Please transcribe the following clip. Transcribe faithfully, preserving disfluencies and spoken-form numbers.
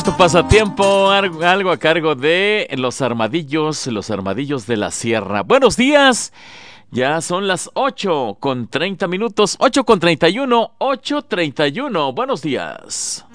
Tu pasatiempo, algo, algo a cargo de los armadillos, los armadillos de la sierra. Buenos días, ya son las ocho con treinta minutos, ocho con treinta y uno, ocho treinta y uno. Buenos días.